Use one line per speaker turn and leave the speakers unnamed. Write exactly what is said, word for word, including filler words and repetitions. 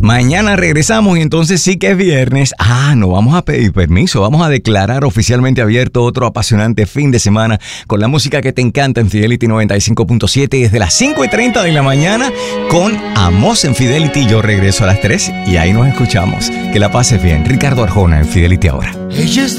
Mañana regresamos y entonces sí que es viernes. Ah, no vamos a pedir permiso. Vamos a declarar oficialmente abierto otro apasionante fin de semana con la música que te encanta en Fidelity noventa y cinco punto siete desde las cinco y treinta de la mañana con Amos en Fidelity. Yo regreso a las tres y ahí nos escuchamos. Que la pases bien. Ricardo Arjona en Fidelity ahora.
Ella es